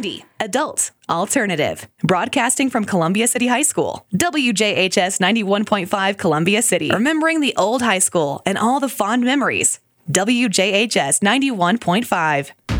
Indie, Adult, Alternative. Broadcasting from Columbia City High School. WJHS 91.5 Columbia City. Remembering the old high school and all the fond memories. WJHS 91.5.